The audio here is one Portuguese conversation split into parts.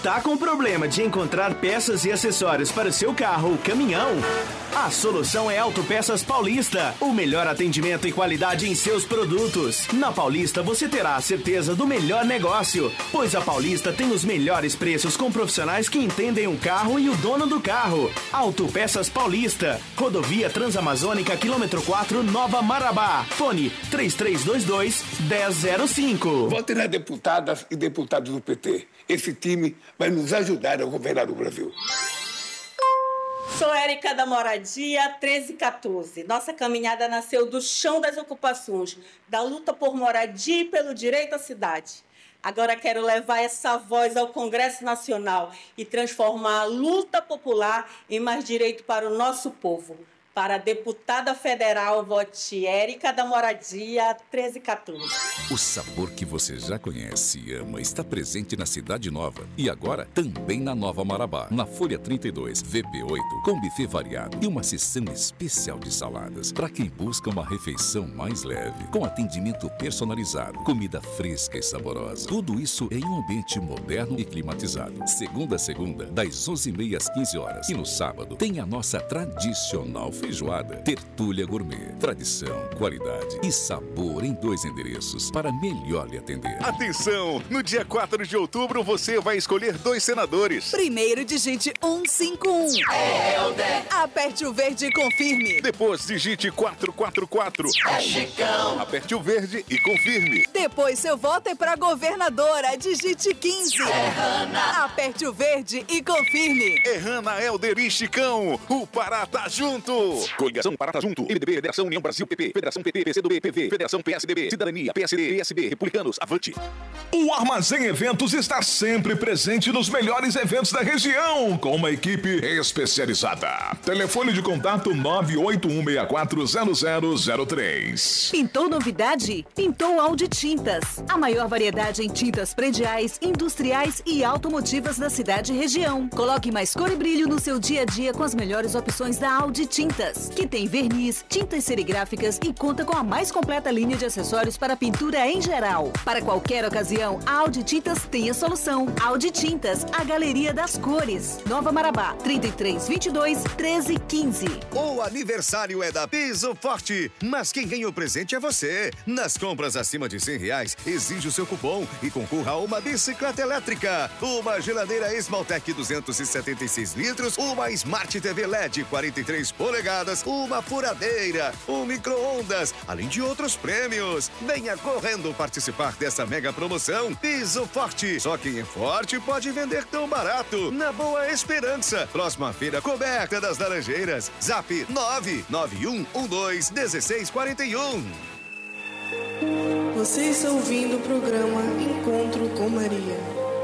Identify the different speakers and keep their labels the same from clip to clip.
Speaker 1: Tá com problema de encontrar peças e acessórios para o seu carro ou caminhão? A solução é Autopeças Paulista. O melhor atendimento e qualidade em seus produtos. Na Paulista você terá a certeza do melhor negócio, pois a Paulista tem os melhores preços com profissionais que entendem o carro e o dono do carro. Autopeças Paulista. Rodovia Transamazônica, quilômetro 4, Nova Marabá. Fone 3322-1005.
Speaker 2: Votem nas deputadas e deputados do PT. Esse time vai nos ajudar a governar o Brasil.
Speaker 3: Sou Érica da Moradia 1314. Nossa caminhada nasceu do chão das ocupações, da luta por moradia e pelo direito à cidade. Agora quero levar essa voz ao Congresso Nacional e transformar a luta popular em mais direito para o nosso povo. Para a deputada federal, vote Érica da Moradia 1314.
Speaker 4: O sabor que você já conhece e ama está presente na Cidade Nova e agora também na Nova Marabá. Na Folha 32, VP8, com buffet variado e uma seção especial de saladas. Para quem busca uma refeição mais leve, com atendimento personalizado, comida fresca e saborosa. Tudo isso em um ambiente moderno e climatizado. Segunda a segunda, das 11h30 às 15 horas. E no sábado, tem a nossa tradicional feijoada, Tertúlia Gourmet. Tradição, qualidade e sabor em 2 endereços para melhor lhe atender.
Speaker 5: Atenção! No dia 4 de outubro você vai escolher 2 senadores.
Speaker 6: Primeiro digite 151. É Helder. Aperte o verde e confirme.
Speaker 5: Depois digite 444.
Speaker 6: É Chicão.
Speaker 5: Aperte o verde e confirme.
Speaker 6: Depois seu voto é para governadora. Digite 15.
Speaker 5: É Hanna.
Speaker 6: Aperte o verde e confirme.
Speaker 5: É Hanna, Helder e Chicão. O Pará tá junto. Coligação Pará tá junto. MDB, Federação União Brasil PP. Federação PT, PCdoB, PV. Federação PSDB. Cidadania, PSD, PSB. Republicanos, avante.
Speaker 7: O Armazém Eventos está sempre presente nos melhores eventos da região, com uma equipe especializada. Telefone de contato 981640003.
Speaker 6: Pintou novidade? Pintou Audi Tintas. A maior variedade em tintas prediais, industriais e automotivas da cidade e região. Coloque mais cor e brilho no seu dia a dia com as melhores opções da Audi Tintas, que tem verniz, tintas serigráficas e conta com a mais completa linha de acessórios para pintura em geral. Para qualquer ocasião, a Audi Tintas tem a solução. Audi Tintas, a galeria das cores. Nova Marabá, 3322-1315.
Speaker 8: O aniversário é da Piso Forte, mas quem ganha o presente é você. Nas compras acima de R$100, exige o seu cupom e concorra a uma bicicleta elétrica, uma geladeira Esmaltec 276 litros, uma Smart TV LED 43 polegadas, uma furadeira, um micro-ondas, além de outros prêmios. Venha correndo participar dessa mega promoção. Piso Forte. Só quem é forte pode vender tão barato. Na Boa Esperança. Próxima feira coberta das Laranjeiras. Zap 991121641.
Speaker 9: Você está ouvindo o programa Encontro com Maria.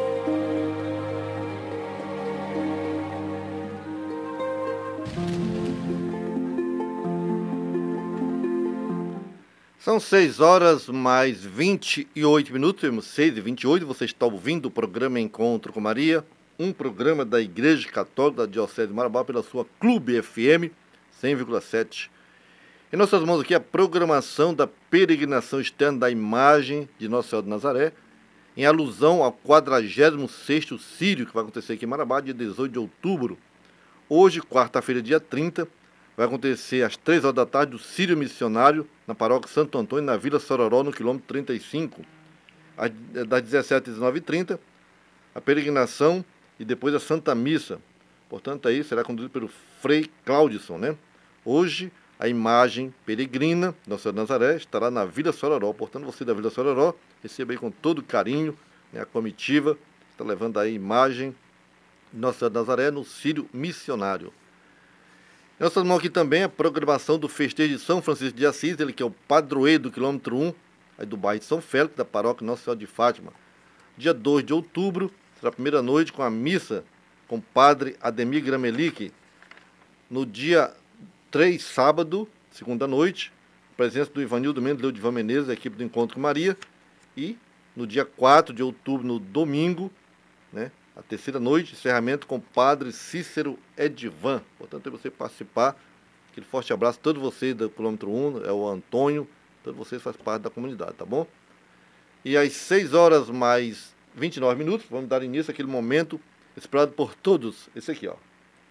Speaker 10: São 6 horas mais 28 minutos, temos 6h28, você está ouvindo o programa Encontro com Maria, um programa da Igreja Católica da Diocese de Marabá pela sua Clube FM 100,7. Em nossas mãos aqui a programação da peregrinação externa da imagem de Nossa Senhora de Nazaré, em alusão ao 46º Sírio, que vai acontecer aqui em Marabá, dia 18 de outubro. Hoje, quarta-feira, dia 30, vai acontecer às 3 horas da tarde o Sírio Missionário, na paróquia Santo Antônio, na Vila Sororó, no quilômetro 35. Das 17 às 19h30, a peregrinação e depois a Santa Missa. Portanto, aí será conduzido pelo Frei Claudson, né? Hoje, a imagem peregrina, Nossa Senhora de Nazaré, estará na Vila Sororó. Portanto, você da Vila Sororó, receba aí com todo carinho, né, a comitiva, está levando aí a imagem de Nossa Senhora de Nazaré no Sírio Missionário. Nós estamos aqui também a programação do festejo de São Francisco de Assis, ele que é o padroeiro do quilômetro 1, aí do bairro de São Félix, da paróquia Nossa Senhora de Fátima. Dia 2 de outubro, será a primeira noite com a missa com o padre Ademir Gramelic. No dia 3, sábado, segunda noite, presença do Ivanildo Mendes, Leodivan Menezes, a equipe do Encontro com Maria. E no dia 4 de outubro, no domingo, né? A terceira noite, encerramento com o padre Cícero Edivan. Portanto, é você participar. Aquele forte abraço a todos vocês do quilômetro 1, é o Antônio, todos vocês fazem parte da comunidade, tá bom? E às 6 horas mais 29 minutos, vamos dar início àquele momento esperado por todos. Esse aqui, ó.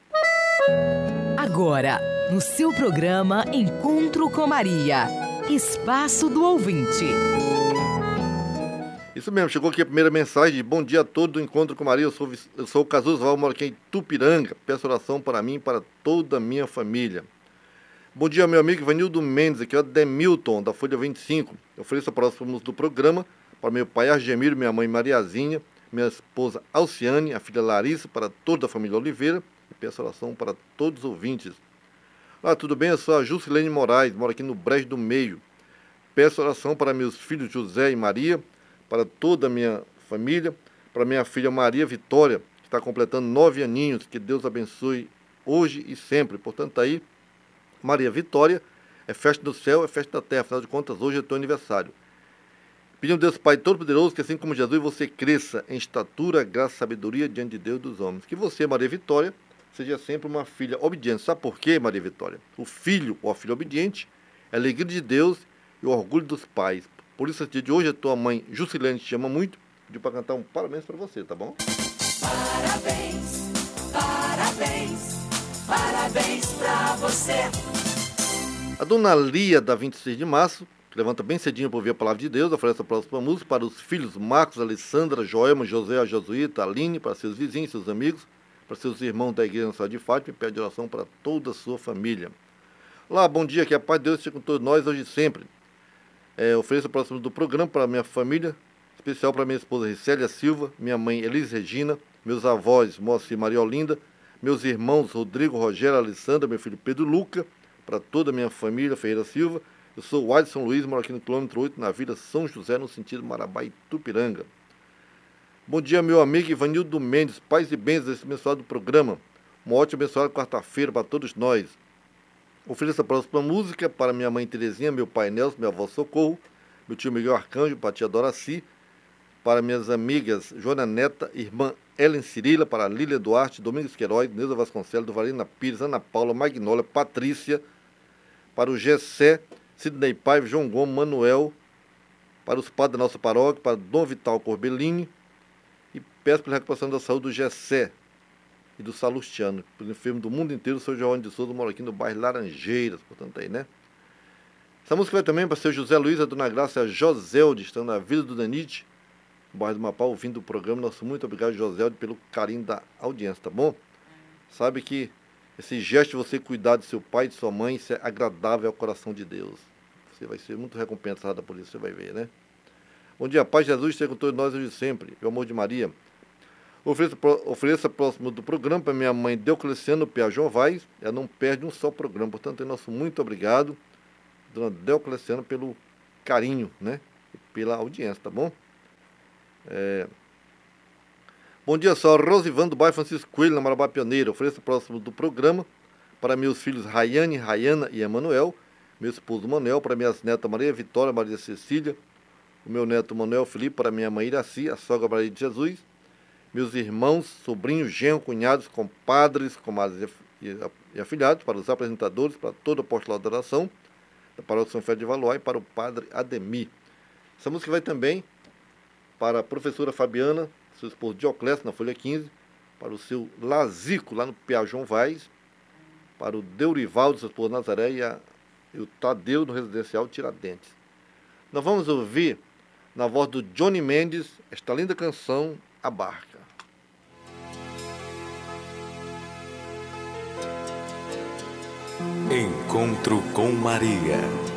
Speaker 11: Agora, no seu programa Encontro com Maria, Espaço do Ouvinte.
Speaker 10: Isso mesmo, chegou aqui a primeira mensagem de bom dia a todos do Encontro com Maria. Eu sou o Cazuza Val, moro aqui em Tupiranga. Peço oração para mim e para toda a minha família. Bom dia, meu amigo Ivanildo Mendes, aqui é o Demilton, da Folha 25. Eu ofereço a próxima do programa para meu pai Argemiro, minha mãe Mariazinha, minha esposa Alciane, a filha Larissa, para toda a família Oliveira. E peço oração para todos os ouvintes. Tudo bem? Eu sou a Juscelene Moraes, moro aqui no Brejo do Meio. Peço oração para meus filhos José e Maria, para toda a minha família, para minha filha Maria Vitória, que está completando 9 aninhos. Que Deus abençoe hoje e sempre. Portanto, aí, Maria Vitória, é festa do céu, é festa da terra. Afinal de contas, hoje é teu aniversário. Pedimos a Deus Pai Todo-Poderoso que assim como Jesus você cresça em estatura, graça e sabedoria diante de Deus e dos homens. Que você, Maria Vitória, seja sempre uma filha obediente. Sabe por quê, Maria Vitória? O filho ou a filha obediente é a alegria de Deus e o orgulho dos pais. Por isso, esse dia de hoje, a tua mãe Juscelene te ama muito. Pediu para cantar um parabéns para você, tá bom?
Speaker 12: Parabéns, parabéns, parabéns para você.
Speaker 10: A dona Lia, da 26 de março, que levanta bem cedinho para ouvir a palavra de Deus, oferece a próxima música para os filhos Marcos, Alessandra, Joelma, José, a Josuíta, Aline, para seus vizinhos, seus amigos, para seus irmãos da Igreja Nacional de Fátima, e pede oração para toda a sua família. Olá, bom dia, que a paz de Deus esteja com todos nós hoje e sempre. Ofereço a próxima do programa para a minha família, especial para minha esposa Ricélia Silva, minha mãe Elis Regina, meus avós Moacir e Maria Olinda, meus irmãos Rodrigo, Rogério, Alessandra, meu filho Pedro Luca, para toda a minha família Ferreira Silva. Eu sou o Adson Luiz, moro aqui no quilômetro 8, na Vila São José, no sentido Marabá e Tupiranga. Bom dia, meu amigo Ivanildo Mendes, paz e bens desse abençoado programa. Uma ótima abençoada quarta-feira para todos nós. Ofereço a próxima música para minha mãe Terezinha, meu pai Nelson, minha avó Socorro, meu tio Miguel Arcanjo, para a tia Doraci, para minhas amigas Joana Neta, irmã Ellen Cirila, para Lília Duarte, Domingos Queiroz, Neuza Vasconcelos, Duvalina Pires, Ana Paula, Magnólia, Patrícia, para o Gessé, Sidney Paiva, João Gomes, Manuel, para os padres da nossa paróquia, para Dom Vital Corbellini, e peço pela recuperação da saúde do Gessé e do Salustiano, pelo enfermo do mundo inteiro, o seu Giovanni de Souza, mora aqui no bairro Laranjeiras, portanto aí, né? Essa música vai também para o seu José Luiz, a dona Graça Joselde, estão na Vila do Danite, no bairro do Mapau, ouvindo o programa. Nosso muito obrigado, Joselde, pelo carinho da audiência, tá bom? Sabe que esse gesto de você cuidar de seu pai e de sua mãe, isso é agradável ao coração de Deus. Você vai ser muito recompensada por isso, você vai ver, né? Bom dia, paz de Jesus, esteja com todos nós hoje e sempre. O amor de Maria. Ofereça próximo do programa para minha mãe Deocleciano Piajon Vaz. Ela não perde um só programa. Portanto, é nosso muito obrigado, dona Deocleciano, pelo carinho, né? E pela audiência, tá bom? Bom dia, só Rosivando do bairro Francisco Coelho, na Marabá Pioneira. Ofereça próximo do programa para meus filhos Rayane, Rayana e Emanuel, meu esposo Manuel, para minhas netas Maria Vitória, Maria Cecília, o meu neto Manuel Felipe, para minha mãe Iraci, a sogra Maria de Jesus, meus irmãos, sobrinhos, genro, cunhados, compadres, comadres e afilhados, para os apresentadores, para todo o apostolado da oração, da paróquia São Félix de Valois e para o padre Ademir. Essa música vai também para a professora Fabiana, seu esposo Dioclésio, na Folha 15, para o seu Lazico, lá no Piajon Vaz, para o Deurivaldo, seu esposo Nazaré, e o Tadeu, no Residencial Tiradentes. Nós vamos ouvir, na voz do Johnny Mendes, esta linda canção, A Barca.
Speaker 13: Encontro com Maria.